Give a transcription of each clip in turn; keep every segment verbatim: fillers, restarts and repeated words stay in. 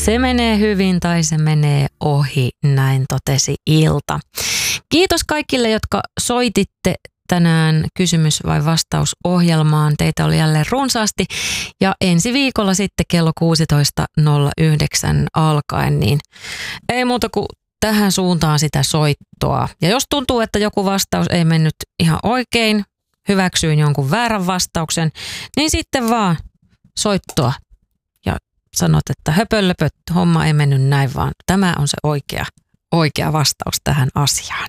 se menee hyvin tai se menee ohi, näin totesi Ilta. Kiitos kaikille, jotka soititte tänään kysymys- vai vastausohjelmaan. Teitä oli jälleen runsaasti ja ensi viikolla sitten kello kuusitoista nolla yhdeksän alkaen, niin ei muuta kuin tähän suuntaan sitä soittoa. Ja jos tuntuu, että joku vastaus ei mennyt ihan oikein, hyväksyin jonkun väärän vastauksen, niin sitten vaan soittoa ja sanot, että höpöllöpöt, homma ei mennyt näin, vaan tämä on se oikea, oikea vastaus tähän asiaan.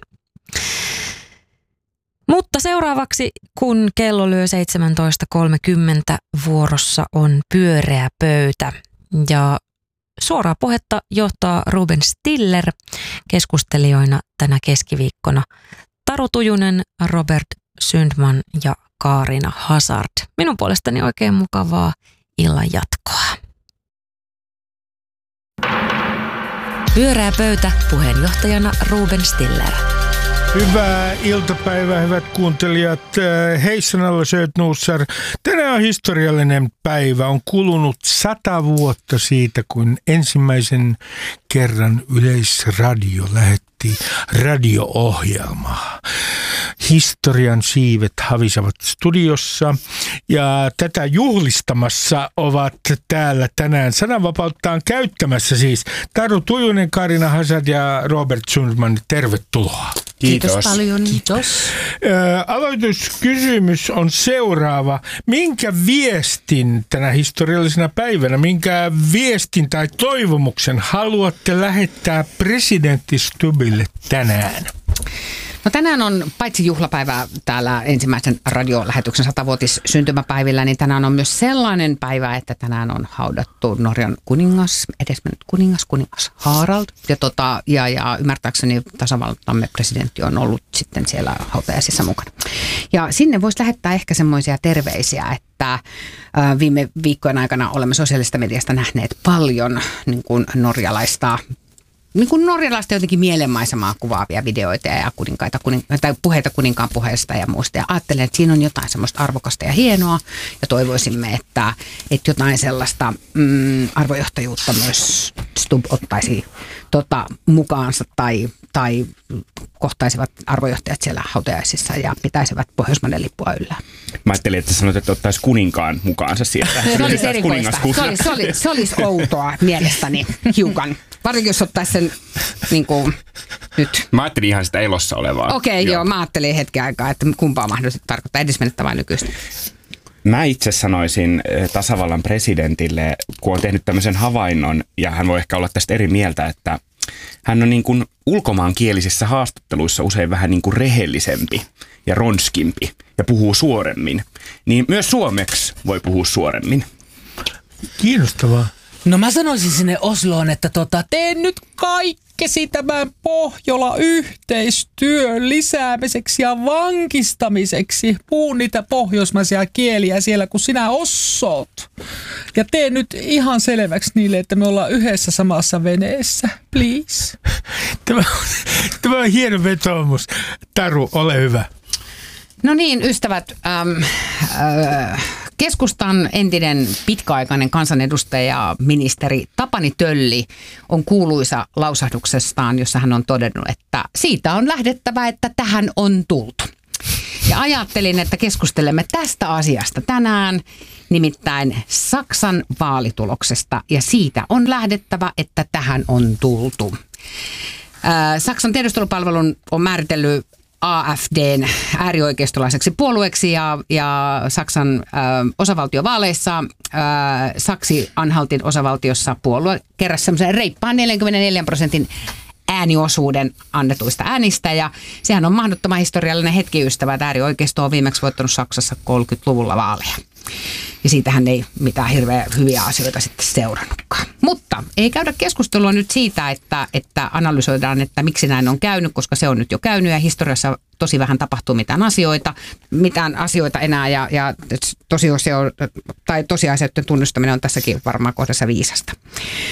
Mutta seuraavaksi, kun kello lyö seitsemäntoista kolmekymmentä, vuorossa on pyöreä pöytä ja suoraa puhetta johtaa Ruben Stiller, keskustelijoina tänä keskiviikkona Taru Tujunen, Robert Sundman ja Kaarina Hazard. Minun puolestani oikein mukavaa illan jatkoa. Pyöreä pöytä, puheenjohtajana Ruben Stiller. Hyvää iltapäivää, hyvät kuuntelijat. Hei sanalla Sötnuussar. Tänään on historiallinen päivä. On kulunut sata vuotta siitä, kun ensimmäisen kerran Yleisradio lähetti radio-ohjelmaa. Historian siivet havisevat studiossa ja tätä juhlistamassa ovat täällä tänään sananvapauttaan käyttämässä siis Taru Tujunen, Kaarina Hazard ja Robert Sundman. Tervetuloa. Kiitos, Kiitos paljon. Kiitos. Ä, aloituskysymys on seuraava. Minkä viestin tänä historiallisena päivänä, minkä viestin tai toivomuksen haluatte lähettää presidentti Stubbille tänään? No tänään on paitsi juhlapäivä täällä ensimmäisen radiolähetyksen satavuotis syntymäpäivillä, niin tänään on myös sellainen päivä, että tänään on haudattu Norjan kuningas, edesmennyt kuningas, kuningas Harald. Ja, tota, ja, ja ymmärtääkseni tasavaltamme presidentti on ollut sitten siellä hautajaisissa mukana. Ja sinne voisi lähettää ehkä semmoisia terveisiä, että ää, viime viikkojen aikana olemme sosiaalisesta mediasta nähneet paljon niin kuin norjalaista niin kuin norjalaista jotenkin mielenmaisemaa kuvaavia videoita ja kuninkaita, kunin, tai puheita kuninkaan puheesta ja muista. Ja ajattelen, että siinä on jotain semmoista arvokasta ja hienoa. Ja toivoisimme, että, että jotain sellaista mm, arvojohtajuutta myös Stubb ottaisi tota, mukaansa tai, tai kohtaisivat arvojohtajat siellä hautajaisissa ja pitäisivät Pohjoismaiden lippua yllä. Mä ajattelin, että sanoit, että ottaisi kuninkaan mukaansa sieltä. Se olisi erikoista. Se olisi, se olisi, se olisi outoa mielestäni hiukan. Varsinkin jos ottaisi sen niin kuin, nyt. Mä ajattelin ihan sitä elossa olevaa. Okei, okay, joo. joo. Mä ajattelin hetken aikaa, että kumpaa mahdollisesti tarkoittaa edesmennettä vai nykyistä. Mä itse sanoisin tasavallan presidentille, kun on tehnyt tämmöisen havainnon, ja hän voi ehkä olla tästä eri mieltä, että hän on niin kuin ulkomaankielisissä haastatteluissa usein vähän niin kuin rehellisempi ja ronskimpi ja puhuu suoremmin. Niin myös suomeksi voi puhua suoremmin. Kiinnostavaa. No mä sanoisin sinne Osloon, että tota, tee nyt kaikkesi tämän Pohjola-yhteistyön lisäämiseksi ja vankistamiseksi. Puhu niitä pohjoismaisia kieliä siellä, kun sinä osot. Ja tee nyt ihan selväksi niille, että me ollaan yhdessä samassa veneessä. Please. Tämä, tämä on hieno vetoomus. Taru, ole hyvä. No niin, ystävät. Ähm, äh, Keskustan entinen pitkäaikainen kansanedustaja, ministeri Tapani Tölli on kuuluisa lausahduksestaan, jossa hän on todennut, että siitä on lähdettävä, että tähän on tultu. Ja ajattelin, että keskustelemme tästä asiasta tänään, nimittäin Saksan vaalituloksesta, ja siitä on lähdettävä, että tähän on tultu. Äh, Saksan tiedustelupalvelun on määritellyt A F D:n äärioikeistolaiseksi puolueeksi ja, ja Saksan ö, osavaltiovaaleissa ö, Saksi-Anhaltin osavaltiossa puolue keräsi semmoisen reippaan neljäkymmentäneljä prosentin ääniosuuden annetuista äänistä ja sehän on mahdottoman historiallinen hetki, ystävä, että äärioikeisto on viimeksi voittanut Saksassa kolmekymmentäluvulla vaaleja. Ja siitähän ei mitään hirveän hyviä asioita sitten seurannutkaan. Mutta ei käydä keskustelua nyt siitä, että, että analysoidaan, että miksi näin on käynyt, koska se on nyt jo käynyt ja historiassa tosi vähän tapahtuu mitään asioita, mitään asioita enää ja, ja tosiasioiden tunnustaminen on tässäkin varmaan kohdassa viisasta.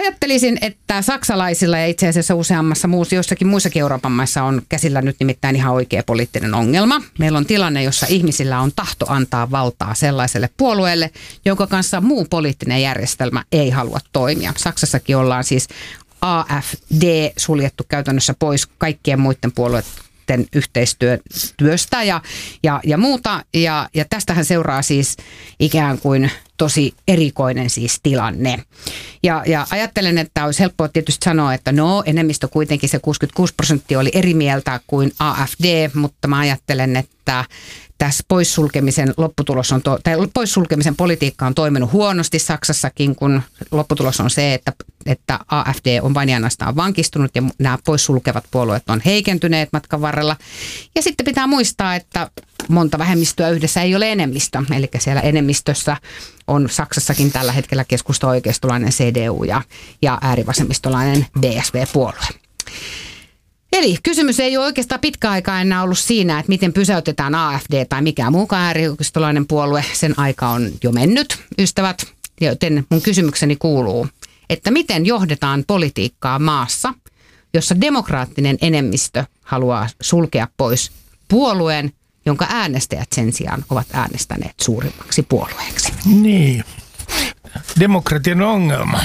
ajattelisin, että saksalaisilla ja itse asiassa useammassa muussa, jossakin muissakin Euroopan maissa on käsillä nyt nimittäin ihan oikea poliittinen ongelma. Meillä on tilanne, jossa ihmisillä on tahto antaa valtaa sellaiselle puolueelle, jonka kanssa muu poliittinen järjestelmä ei halua toimia. Saksassakin ollaan siis A F D suljettu käytännössä pois kaikkien muiden puolueiden yhteistyöstä ja, ja, ja muuta. Ja, ja tästähän seuraa siis ikään kuin tosi erikoinen siis tilanne. Ja, ja ajattelen, että olisi helppoa tietysti sanoa, että no enemmistö kuitenkin se kuusikymmentäkuusi prosenttia oli eri mieltä kuin A F D, mutta mä ajattelen, että tässä poissulkemisen lopputulos on, to- tai poissulkemisen politiikka on toiminut huonosti Saksassakin, kun lopputulos on se, että, että A F D on vain ja ainoastaan vankistunut ja nämä poissulkevat puolueet on heikentyneet matkan varrella. Ja sitten pitää muistaa, että monta vähemmistöä yhdessä ei ole enemmistö, eli siellä enemmistössä on Saksassakin tällä hetkellä keskusta-oikeistolainen C D U ja, ja äärivasemmistolainen D S V-puolue. Eli kysymys ei ole oikeastaan pitkä aikaa enää ollut siinä, että miten pysäytetään A F D tai mikään muukaan äärioikeistolainen puolue. Sen aika on jo mennyt, ystävät, joten mun kysymykseni kuuluu, että miten johdetaan politiikkaa maassa, jossa demokraattinen enemmistö haluaa sulkea pois puolueen, jonka äänestäjät sen sijaan ovat äänestäneet suurimmaksi puolueeksi. Niin, demokratian ongelma.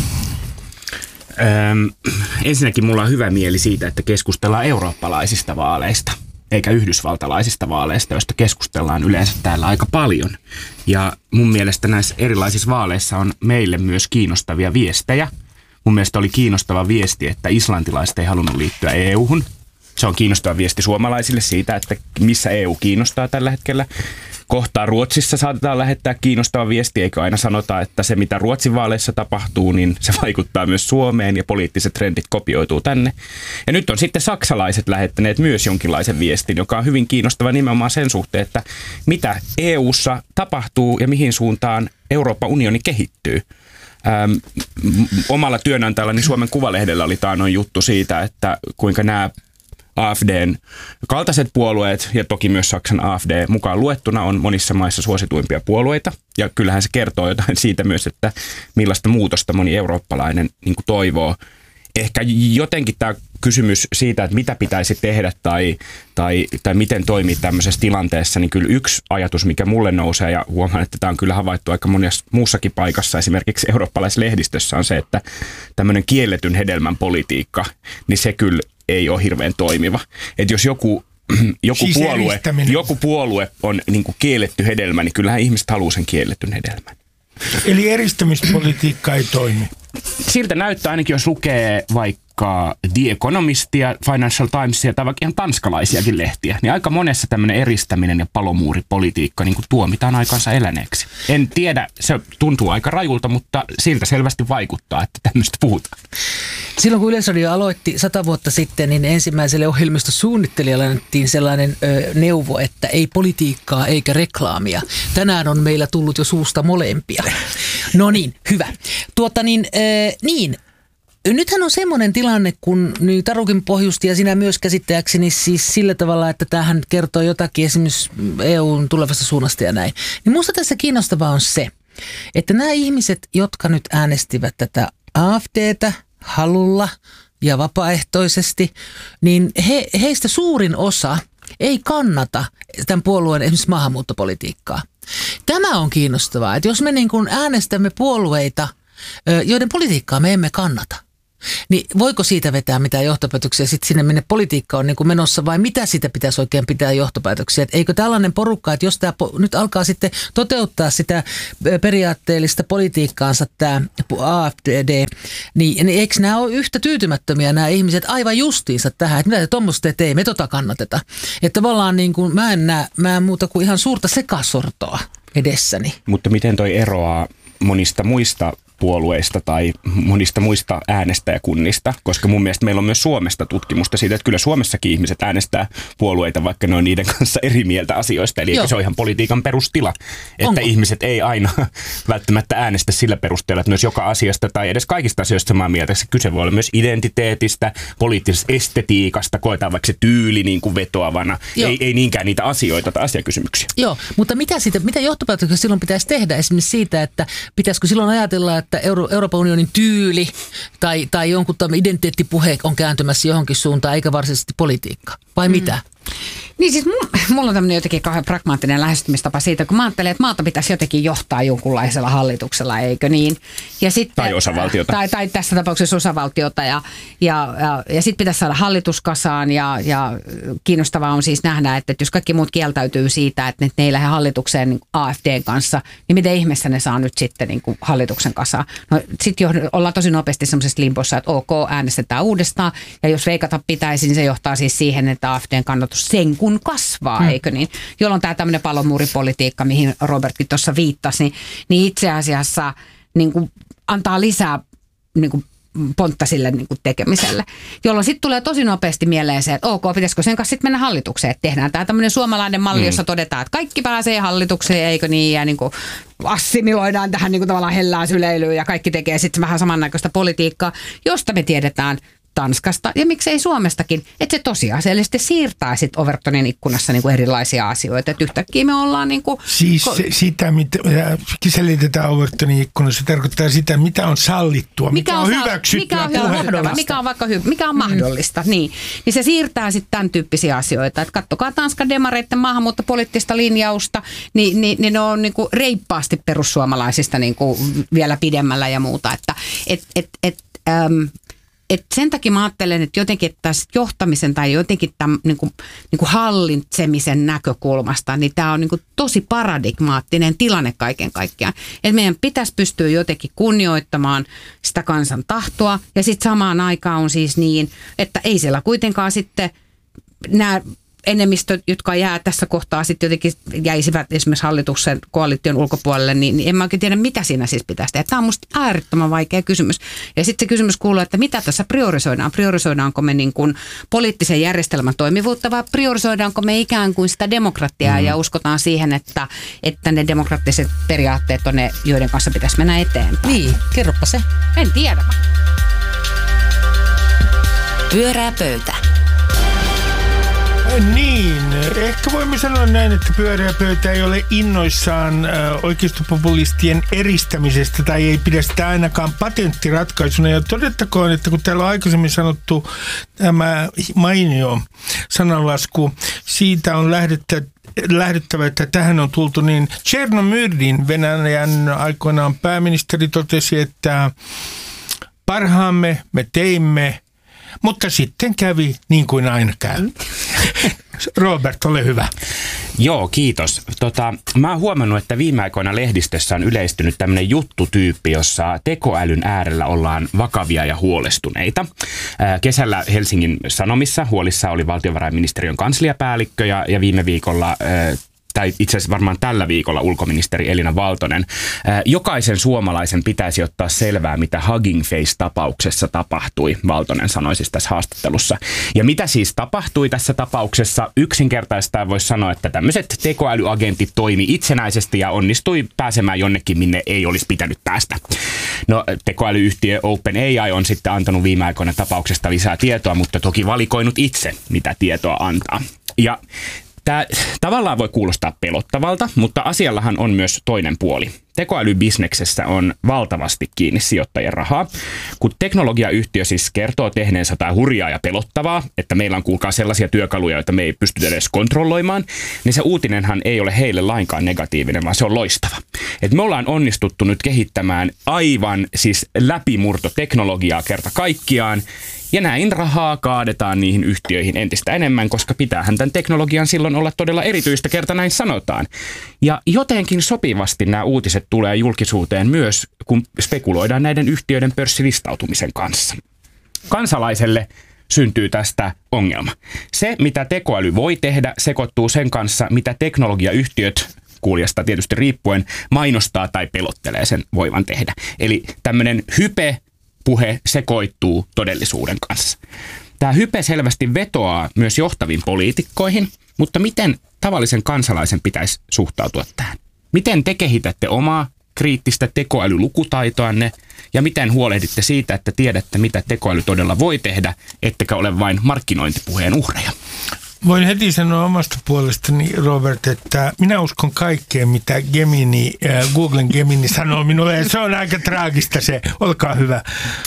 Öm, ensinnäkin mulla on hyvä mieli siitä, että keskustellaan eurooppalaisista vaaleista, eikä yhdysvaltalaisista vaaleista, joista keskustellaan yleensä täällä aika paljon. Ja mun mielestä näissä erilaisissa vaaleissa on meille myös kiinnostavia viestejä. Mun mielestä oli kiinnostava viesti, että islantilaiset ei halunnut liittyä E U-hun. Se on kiinnostava viesti suomalaisille siitä, että missä E U kiinnostaa tällä hetkellä. Kohtaa Ruotsissa saatetaan lähettää kiinnostava viesti, eikö aina sanota, että se mitä Ruotsin vaaleissa tapahtuu, niin se vaikuttaa myös Suomeen ja poliittiset trendit kopioituu tänne. Ja nyt on sitten saksalaiset lähettäneet myös jonkinlaisen viestin, joka on hyvin kiinnostava nimenomaan sen suhteen, että mitä E U:ssa tapahtuu ja mihin suuntaan Euroopan unioni kehittyy. Ähm, omalla työnantajallani Suomen Kuvalehdellä oli taanoin juttu siitä, että kuinka nämä A F D:n kaltaiset puolueet ja toki myös Saksan A F D mukaan luettuna on monissa maissa suosituimpia puolueita. Ja kyllähän se kertoo jotain siitä myös, että millaista muutosta moni eurooppalainen niin kuin toivoo. Ehkä jotenkin tämä kysymys siitä, että mitä pitäisi tehdä tai, tai, tai miten toimii tämmöisessä tilanteessa, niin kyllä yksi ajatus, mikä mulle nousee, ja huomaan, että tämä on kyllä havaittu aika monessa muussakin paikassa, esimerkiksi eurooppalaislehdistössä, on se, että tämmöinen kielletyn hedelmän politiikka, niin se kyllä ei ole hirveän toimiva. Että jos joku, joku, siis puolue, joku puolue on niin kuin kielletty hedelmä, niin kyllähän ihmiset haluaa sen kielletyn hedelmän. Eli eristämispolitiikka ei toimi. Siltä näyttää ainakin, jos lukee vaikka The Economistia, Financial Timesia tai vaikka ihan tanskalaisiakin lehtiä, niin aika monessa tämmöinen eristäminen ja palomuuripolitiikka niin kuin tuomitaan aikansa eläneeksi. En tiedä, se tuntuu aika rajulta, mutta siltä selvästi vaikuttaa, että tämmöistä puhutaan. Silloin kun Yleisradio aloitti sata vuotta sitten, niin ensimmäiselle ohjelmistosuunnittelijalle annettiin sellainen ö, neuvo, että ei politiikkaa eikä reklaamia. Tänään on meillä tullut jo suusta molempia. No niin, hyvä. Tuota niin, ö, niin. Nythän on semmoinen tilanne, kun nyt Tarukin pohjusti ja sinä myös käsittääkseni siis sillä tavalla, että tämähän kertoo jotakin esimerkiksi E U:n tulevasta suunnasta ja näin. Niin minusta tässä kiinnostavaa on se, että nämä ihmiset, jotka nyt äänestivät tätä A F D:tä halulla ja vapaaehtoisesti, niin he, heistä suurin osa ei kannata tämän puolueen esimerkiksi maahanmuuttopolitiikkaa. Tämä on kiinnostavaa, että jos me niin kuin äänestämme puolueita, joiden politiikkaa me emme kannata, niin voiko siitä vetää mitään johtopäätöksiä sitten sinne, minne politiikka on niin kuin menossa, vai mitä siitä pitäisi oikein pitää johtopäätöksiä? Et eikö tällainen porukka, että jos tämä nyt alkaa sitten toteuttaa sitä periaatteellista politiikkaansa tämä A F D, niin, niin eikö nämä ole yhtä tyytymättömiä nämä ihmiset aivan justiinsa tähän, että mitä te tuommoista te ei, me tota kannateta. Että tavallaan niin kuin, mä en näe mä en muuta kuin ihan suurta sekasortoa edessäni. Mutta miten toi eroaa monista muista puolueista tai monista muista äänestäjäkunnista, koska mun mielestä meillä on myös Suomesta tutkimusta siitä, että kyllä Suomessakin ihmiset äänestää puolueita, vaikka ne on niiden kanssa eri mieltä asioista. Eli se on ihan politiikan perustila, että Onko? ihmiset ei aina välttämättä äänestä sillä perusteella, että myös joka asiasta tai edes kaikista asioista samaa mieltä. Se kyse voi olla myös identiteetistä, poliittisesta estetiikasta, koetaan vaikka se tyyli niin kuin vetoavana, ei, ei niinkään niitä asioita tai asiakysymyksiä. Joo, mutta mitä, siitä, mitä johtopäätöksiä silloin pitäisi tehdä esimerkiksi siitä, että pitäisikö silloin ajatella, että että Euro- Euroopan unionin tyyli tai, tai jonkun identiteettipuhe on kääntymässä johonkin suuntaan, eikä varsinaisesti politiikka? Vai mm. mitä? Niin siis mulla on tämmöinen jotenkin kauhean pragmaattinen lähestymistapa siitä, kun mä ajattelen, että maata pitäisi jotenkin johtaa jonkunlaisella hallituksella, eikö niin? Ja sitten, tai osavaltiota. Tai, tai tässä tapauksessa osavaltiota. Ja, ja, ja, ja sitten pitäisi saada hallituskasaan ja, ja kiinnostavaa on siis nähdä, että jos kaikki muut kieltäytyy siitä, että ne ei lähde hallitukseen niin A F D:n kanssa, niin miten ihmeessä ne saa nyt sitten niin kuin hallituksen kasaan? No sitten ollaan tosi nopeasti semmoisessa limpossa, että ok, äänestetään uudestaan ja jos veikata pitäisi, niin se johtaa siis siihen, että A F D:n kannatus sen kun kasvaa, hmm. eikö niin? Jolloin tämä tämmöinen palomuuripolitiikka, mihin Robertkin tuossa viittasi, niin, niin itse asiassa niin kuin antaa lisää niin kuin pontta sille niin kuin tekemiselle. Jolloin sitten tulee tosi nopeasti mieleen se, että ok, pitäisikö sen kanssa sitten mennä hallitukseen, että tehdään tämä tämmöinen suomalainen malli, hmm. jossa todetaan, että kaikki pääsee hallitukseen, eikö niin, ja niin kuin assimiloidaan tähän niin kuin tavallaan hellään syleilyyn ja kaikki tekee sitten vähän samannäköistä politiikkaa, josta me tiedetään Tanskasta ja miksei Suomestakin, että se tosiasiallisesti siirtää sitten Overtonin ikkunassa niinku erilaisia asioita. Että yhtäkkiä me ollaan niinku... Siis se, sitä, mitä selitetään Overtonin ikkunassa, se tarkoittaa sitä, mitä on sallittua, mikä, mikä on, on hyväksyttyä mikä on, hyvä, mikä on vaikka hy, mikä on mahdollista. Mm. Niin. niin se siirtää sitten tämän tyyppisiä asioita. Että kattokaa Tanskan demareiden maahanmuuttopoliittista linjausta, niin, niin, niin ne on niinku reippaasti perussuomalaisista niinku vielä pidemmällä ja muuta. Että et, et, et, äm, Et sen takia mä ajattelen, että jotenkin että tässä johtamisen tai jotenkin tämän niin kuin, niin kuin hallitsemisen näkökulmasta, niin tämä on niin kuin tosi paradigmaattinen tilanne kaiken kaikkiaan. Että meidän pitäisi pystyä jotenkin kunnioittamaan sitä kansan tahtoa ja sitten samaan aikaan on siis niin, että ei siellä kuitenkaan sitten nämä enemmistöt, jotka jää tässä kohtaa sitten jotenkin jäisivät esimerkiksi hallituksen koalition ulkopuolelle, niin, niin en mä oikein tiedä, mitä siinä siis pitäisi tehdä. Tämä on musta äärettömän vaikea kysymys. Ja sitten se kysymys kuuluu, että mitä tässä priorisoidaan? Priorisoidaanko me niin kuin poliittisen järjestelmän toimivuutta vai priorisoidaanko me ikään kuin sitä demokratiaa mm. ja uskotaan siihen, että, että ne demokraattiset periaatteet on ne, joiden kanssa pitäisi mennä eteenpäin? Niin, kerropa se. En tiedä. Pyörää pöytä. Niin, ehkä voimme sanoa näin, että pyöreä pöytä ei ole innoissaan äh, oikeistopopulistien eristämisestä tai ei pidä sitä ainakaan patenttiratkaisuna. Ja todettakoon, että kun täällä on aikaisemmin sanottu tämä mainio sananlasku, siitä on lähdettä, lähdettävä, että tähän on tultu, niin Chernomyrdin Venäjän aikoinaan pääministeri totesi, että parhaamme me teimme, mutta sitten kävi niin kuin aina käy. Robert, ole hyvä. Joo, kiitos. Tota, mä oon huomannut, että viime aikoina lehdistössä on yleistynyt tämmöinen juttutyyppi, jossa tekoälyn äärellä ollaan vakavia ja huolestuneita. Ää, kesällä Helsingin Sanomissa huolissa oli valtiovarainministeriön kansliapäällikkö ja, ja viime viikolla... Ää, tai itse asiassa varmaan tällä viikolla ulkoministeri Elina Valtonen. Jokaisen suomalaisen pitäisi ottaa selvää, mitä Hugging Face-tapauksessa tapahtui, Valtonen sanoi siis tässä haastattelussa. Ja mitä siis tapahtui tässä tapauksessa? Yksinkertaistaan voisi sanoa, että tämmöiset tekoälyagentit toimi itsenäisesti ja onnistui pääsemään jonnekin, minne ei olisi pitänyt päästä. No, tekoälyyhtiö OpenAI on sitten antanut viime aikoina tapauksesta lisää tietoa, mutta toki valikoinut itse, mitä tietoa antaa. Ja tämä tavallaan voi kuulostaa pelottavalta, mutta asiallahan on myös toinen puoli. Tekoälybisneksessä on valtavasti kiinni sijoittajien rahaa. Kun teknologiayhtiö siis kertoo tehneensä jotain hurjaa ja pelottavaa, että meillä on kuulkaa sellaisia työkaluja, joita me ei pystytä edes kontrolloimaan, niin se uutinenhan ei ole heille lainkaan negatiivinen, vaan se on loistava. Et me ollaan onnistuttu nyt kehittämään aivan siis läpimurtoteknologiaa kerta kaikkiaan, ja näin rahaa kaadetaan niihin yhtiöihin entistä enemmän, koska pitäähän tämän teknologian silloin olla todella erityistä, kerta näin sanotaan. Ja jotenkin sopivasti nämä uutiset tulee julkisuuteen myös, kun spekuloidaan näiden yhtiöiden pörssilistautumisen kanssa. Kansalaiselle syntyy tästä ongelma. Se, mitä tekoäly voi tehdä, sekoittuu sen kanssa, mitä teknologiayhtiöt, kuulijasta tietysti riippuen, mainostaa tai pelottelee sen voivan tehdä. Eli tämmöinen hype puhe sekoittuu todellisuuden kanssa. Tämä hype selvästi vetoaa myös johtaviin poliitikkoihin, mutta miten tavallisen kansalaisen pitäisi suhtautua tähän? Miten te kehitätte omaa kriittistä tekoälylukutaitoanne ja miten huolehditte siitä, että tiedätte, mitä tekoäly todella voi tehdä, ettekä ole vain markkinointipuheen uhreja? Voin heti sanoa omasta puolestani, Robert, että minä uskon kaikkeen, mitä Gemini, äh, Googlen Gemini sanoo minulle, ja se on aika traagista se. Olkaa hyvä.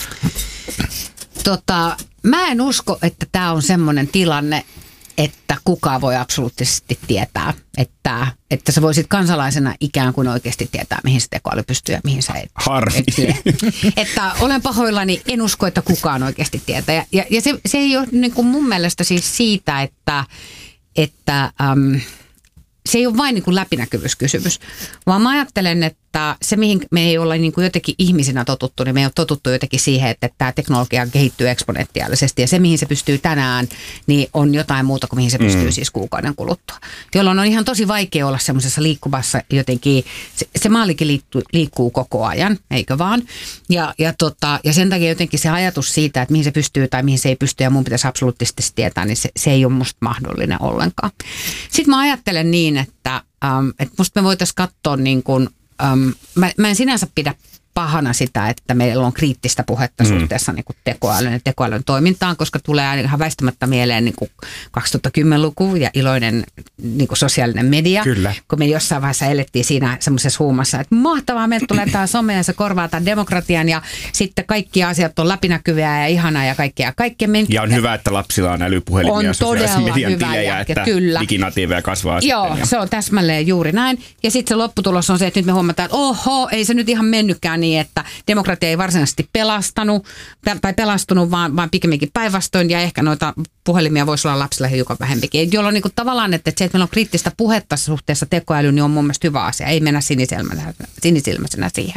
Tota, mä en usko, että tämä on semmoinen tilanne, että kukaan voi absoluuttisesti tietää, että, että sä voisit kansalaisena ikään kuin oikeasti tietää, mihin se tekoäly pystyy ja mihin sä et. Harmi. Et, että olen pahoillani, en usko, että kukaan oikeasti tietää. Ja, ja, ja se, se ei ole niin kuin mun mielestä siis siitä, että, että äm, se ei ole vain niin kuin läpinäkyvyyskysymys, vaan mä ajattelen, että se mihin me ei olla niin kuin jotenkin ihmisinä totuttu, niin me ei ole totuttu jotenkin siihen, että tämä teknologia kehittyy eksponentiaalisesti ja se mihin se pystyy tänään, niin on jotain muuta kuin mihin se pystyy mm. siis kuukauden kuluttua. Jolloin on ihan tosi vaikea olla semmoisessa liikkuvassa jotenkin, se, se maalikin liikkuu, liikkuu koko ajan, eikö vaan? Ja, ja, tota, ja sen takia jotenkin se ajatus siitä, että mihin se pystyy tai mihin se ei pysty ja mun pitäisi absoluuttisesti tietää, niin se, se ei ole musta mahdollinen ollenkaan. Sitten mä ajattelen niin, että, ähm, että musta me voitaisiin katsoa niin kuin, ähm, mä, mä en sinänsä pidä pahana sitä, että meillä on kriittistä puhetta mm. suhteessa niin kuin tekoälyn ja tekoälyn toimintaan, koska tulee ihan väistämättä mieleen niin kuin kaksituhattakymmenluku ja iloinen niin kuin sosiaalinen media. Kyllä. Kun me jossain vaiheessa elettiin siinä semmoisessa huumassa, että mahtavaa, meiltä tulee tämä some ja se korvaa tämän demokratian ja sitten kaikki asiat on läpinäkyviä ja ihanaa ja kaikkea. kaikkea me... Ja on hyvä, että lapsilla on älypuhelimia on ja sosiaalisen median hyvä tilejä, että kyllä. diginatiiveja kasvaa. Joo, sitten, ja... se on täsmälleen juuri näin. Ja sitten se lopputulos on se, että nyt me huomataan, että oho, ei se nyt ihan mennytkään niin, että demokratia ei varsinaisesti pelastanut tai pelastunut, vaan, vaan pikemminkin päinvastoin ja ehkä noita puhelimia voisi olla lapsilla hiukan vähempikin. Jolloin niin kuin tavallaan, että se, että meillä on kriittistä puhetta suhteessa tekoälyyn, niin on mun mielestä hyvä asia. Ei mennä sinisilmäisenä, sinisilmäisenä siihen.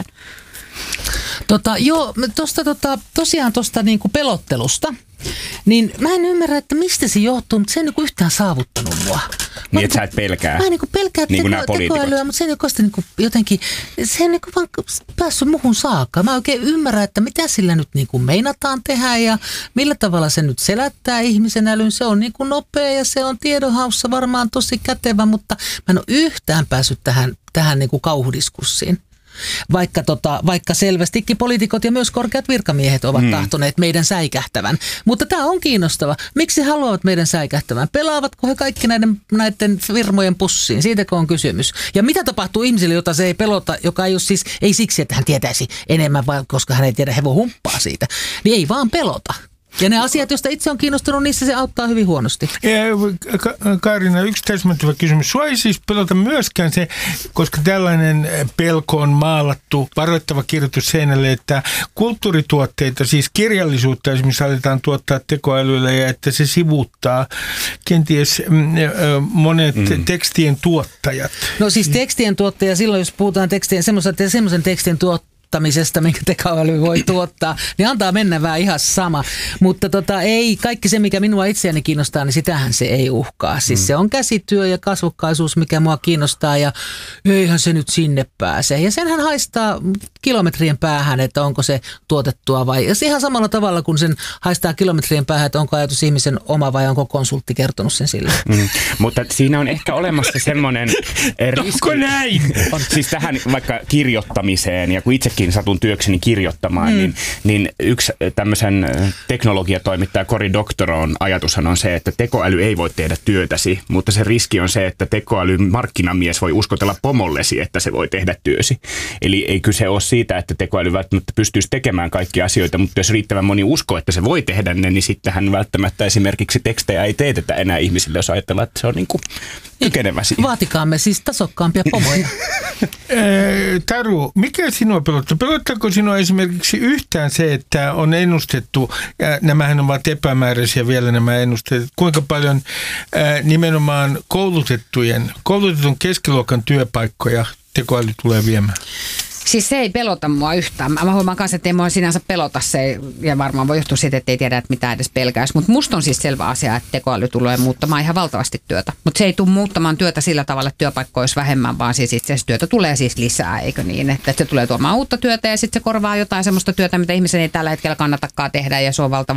Tota, joo, tosta, tota, tosiaan tuosta niinku pelottelusta, niin mä en ymmärrä, että mistä se johtuu, mutta se ei niinku yhtään saavuttanut mua. Niin, että sä et pelkää. Mä en niinku pelkää niin teko, tekoälyä, mutta se ei niinku, niinku jotenkin, se ei niinku vaan päässyt muhun saakka. Mä oikein ymmärrän, että mitä sillä nyt niinku meinataan tehdä ja millä tavalla se nyt selättää ihmisen älyn. Se on niinku nopea ja se on tiedonhaussa varmaan tosi kätevä, mutta mä en ole yhtään päässyt tähän, tähän niinku kauhudiskussiin. Vaikka, tota, vaikka selvästikin poliitikot ja myös korkeat virkamiehet ovat hmm. tahtoneet meidän säikähtävän. Mutta tämä on kiinnostava. Miksi he haluavat meidän säikähtävän? Pelaavatko he kaikki näiden, näiden firmojen pussiin? Siitäkö on kysymys? Ja mitä tapahtuu ihmisille, jota se ei pelota, joka ei ole siis, ei siksi, että hän tietäisi enemmän, vaan koska hän ei tiedä hevon humppaa siitä. Niin ei vaan pelota. Ja ne asiat, joista itse on kiinnostunut, niissä se auttaa hyvin huonosti. Ka- Kaarina, yksi täsmentävä kysymys. Sua ei siis pelota myöskään se, koska tällainen pelko on maalattu, varoittava kirjoitus seinälle, että kulttuurituotteita, siis kirjallisuutta esimerkiksi aletaan tuottaa tekoälyllä ja että se sivuuttaa kenties monet mm. tekstien tuottajat. No siis tekstien tuottaja, silloin jos puhutaan tekstien, semmoisen tekstin tuottaja, minkä tekoäly voi tuottaa, niin antaa mennä vähän ihan sama. Mutta tota, ei, kaikki se, mikä minua itseäni kiinnostaa, niin sitähän se ei uhkaa. Siis mm. se on käsityö ja kasvokkaisuus, mikä mua kiinnostaa ja eihän se nyt sinne pääse. Ja senhän haistaa kilometrien päähän, että onko se tuotettua vai... Ja ihan samalla tavalla, kun sen haistaa kilometrien päähän, että onko ajatus ihmisen oma vai onko konsultti kertonut sen sille. Mm. Mutta siinä on ehkä olemassa semmoinen riski. Onko näin? Siis tähän vaikka kirjoittamiseen ja kun itse satun työkseni kirjoittamaan, mm. niin, niin yksi tämmöisen teknologiatoimittaja Cory Doctorow'n ajatushan on se, että tekoäly ei voi tehdä työtäsi, mutta se riski on se, että tekoälyn markkinamies voi uskotella pomollesi, että se voi tehdä työsi. Eli ei kyse ole siitä, että tekoäly välttämättä pystyisi tekemään kaikkia asioita, mutta jos riittävän moni uskoo, että se voi tehdä ne, niin sittenhän välttämättä esimerkiksi tekstejä ei teetetä enää ihmisille, jos ajatellaan, että se on niin kuin kykenevä siihen. Vaatikaamme siis tasokkaampia pomoja. Taru, mikä sinua pelottaa? Pelottaako sinua esimerkiksi yhtään se, että on ennustettu, ja nämähän ovat epämääräisiä vielä nämä ennusteet, kuinka paljon ää, nimenomaan koulutettujen, koulutetun keskiluokan työpaikkoja tekoäly tulee viemään? Siis se ei pelota mua yhtään. Mä huomaan kanssa, että ei mua sinänsä pelota se, ja varmaan voi johtua siitä, että ei tiedä, että mitä edes pelkäisi. Mutta musta on siis selvä asia, että tekoäly tulee muuttamaan ihan valtavasti työtä. Mutta se ei tule muuttamaan työtä sillä tavalla, että työpaikkoja olisi vähemmän, vaan siis itse asiassa työtä tulee siis lisää, eikö niin? Että se tulee tuomaan uutta työtä ja sitten se korvaa jotain semmoista työtä, mitä ihmisen ei tällä hetkellä kannatakaan tehdä, ja se on valtava